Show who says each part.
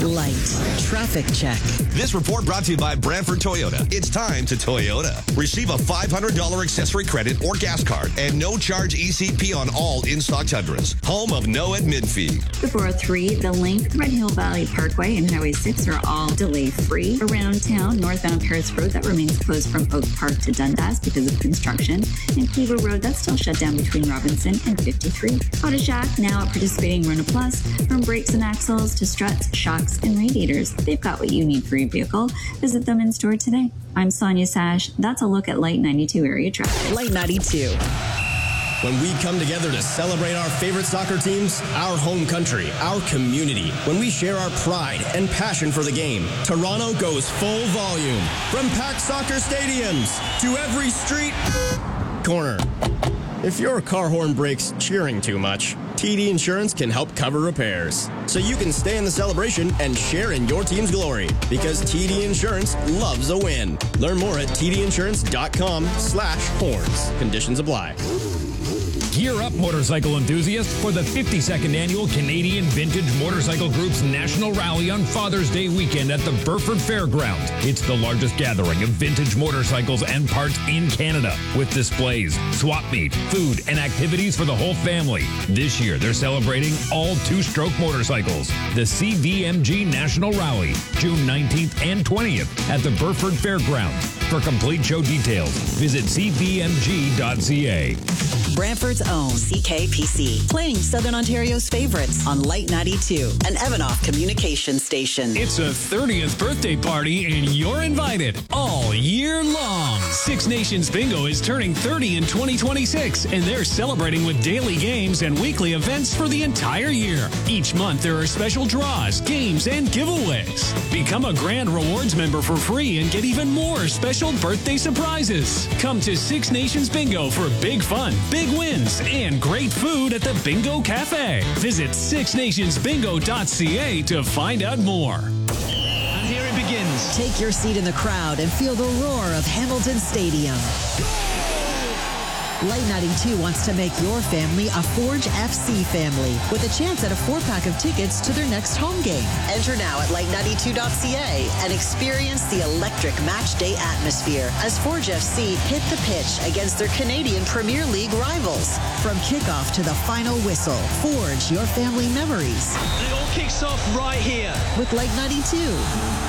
Speaker 1: Light traffic check.
Speaker 2: This report brought to you by Brantford Toyota. It's time to Toyota. Receive a $500 accessory credit or gas card and no charge ECP on all in-stock Tundras. Home of no admin fee.
Speaker 3: The 403, the Link, Red Hill Valley Parkway, and Highway 6 are all delay-free. Around town, northbound Paris Road, that remains closed from Oak Park to Dundas because of construction. And Cleaver Road, that's still shut down between Robinson and 53. Auto Shack, now at participating Rona Plus. From brakes and axles to struts, shocks, and radiators, they've got what you need for your vehicle. Visit them in store today. I'm Sonia Sash. That's a look at Light 92 area traffic.
Speaker 1: Light 92.
Speaker 4: When we come together to celebrate our favorite soccer teams, our home country, our community, when we share our pride and passion for the game, Toronto goes full volume. From packed soccer stadiums to every street corner. If your car horn breaks cheering too much, TD Insurance can help cover repairs. So you can stay in the celebration and share in your team's glory. Because TD Insurance loves a win. Learn more at tdinsurance.com/horns. Conditions apply.
Speaker 5: Gear up, motorcycle enthusiasts, for the 52nd annual Canadian Vintage Motorcycle Group's National Rally on Father's Day weekend at the Burford Fairgrounds. It's the largest gathering of vintage motorcycles and parts in Canada, with displays, swap meet, food, and activities for the whole family. This year, they're celebrating all two-stroke motorcycles. The CVMG National Rally, June 19th and 20th at the Burford Fairgrounds. For complete show details, visit cvmg.ca.
Speaker 1: Brantford's own CKPC. Playing Southern Ontario's favorites on Light 92, an Evanoff communication station.
Speaker 6: It's a 30th birthday party and you're invited all year long. Six Nations Bingo is turning 30 in 2026 and they're celebrating with daily games and weekly events for the entire year. Each month there are special draws, games, and giveaways. Become a Grand Rewards member for free and get even more special birthday surprises. Come to Six Nations Bingo for big fun, big wins, and great food at the Bingo Cafe. Visit sixnationsbingo.ca to find out more. And here it begins.
Speaker 1: Take your seat in the crowd and feel the roar of Hamilton Stadium. Light 92 wants to make your family a Forge FC family with a chance at a 4-pack of tickets to their next home game. Enter now at light92.ca and experience the electric match day atmosphere as Forge FC hit the pitch against their Canadian Premier League rivals. From kickoff to the final whistle, forge your family memories.
Speaker 6: And it all kicks off right here
Speaker 1: with Light 92.